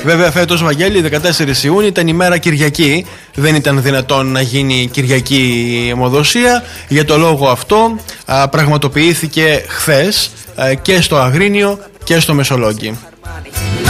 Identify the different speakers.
Speaker 1: Βέβαια, φέτος, Βαγγέλη, 14 Ιούνιου ήταν ημέρα Κυριακή. Δεν ήταν δυνατόν να γίνει Κυριακή αιμοδοσία. Για το λόγο αυτό πραγματοποιήθηκε χθες και στο Αγρίνιο και στο Μεσολόγγι.